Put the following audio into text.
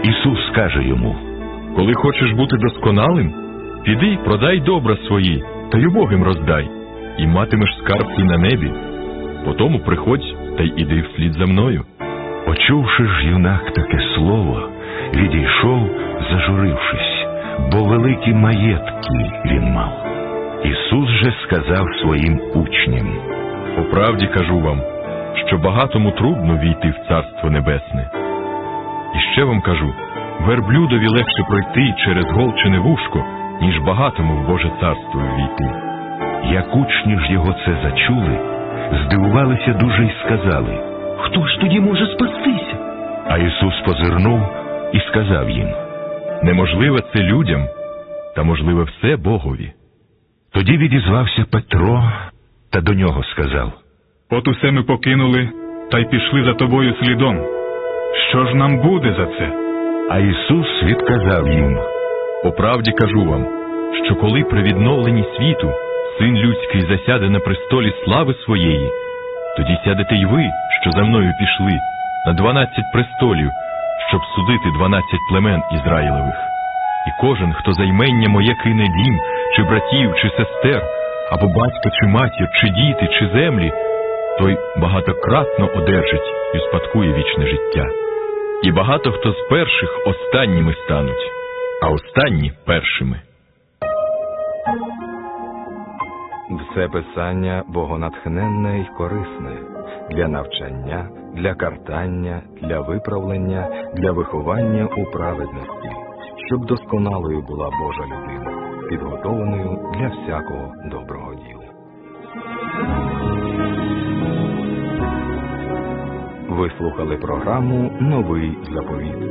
Ісус каже йому: коли хочеш бути досконалим, піди, продай добра свої, та й убогим роздай, і матимеш скарб і на небі. Потому приходь, та й іди вслід за мною. Почувши ж юнак таке слово, відійшов, зажурившись, бо великі маєтки він мав. Ісус же сказав своїм учням: по правді кажу вам, що багатому трудно війти в Царство Небесне. І ще вам кажу, верблюдові легше пройти через голчене вушко, ніж багатому в Боже Царство ввійти. Як учні ж його це зачули, здивувалися дуже й сказали: хто ж тоді може спастися? А Ісус позирнув і сказав їм: неможливе це людям, та можливе все Богові. Тоді відізвався Петро та до нього сказав: от усе ми покинули, та й пішли за тобою слідом. Що ж нам буде за це? А Ісус відказав їм: по правді кажу вам, що коли при відновленні світу Син Людський засяде на престолі слави своєї, тоді сядете й ви, що за мною пішли, на 12 престолів, щоб судити 12 племен Ізраїлевих. І кожен, хто за ймення моє кине дім, чи братів, чи сестер, або батька, чи матір, чи діти, чи землі, той багатократно одержить і успадкує вічне життя. І багато хто з перших останніми стануть, а останні першими. Все писання богонатхненне й корисне для навчання, для картання, для виправлення, для виховання у праведності, щоб досконалою була Божа людина, підготованою для всякого доброго діла. Ви слухали програму «Новий заповіт».